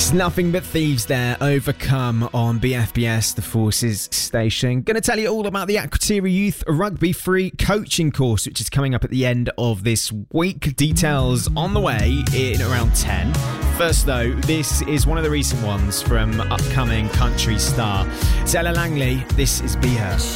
It's Nothing But Thieves there, Overcome on BFBS, the Forces station. Going to tell you all about the Akrotiri Youth Rugby Free coaching course, which is coming up at the end of this week. Details on the way in around 10. First though, this is one of the recent ones from upcoming country star Zella Langley. This is Be Her.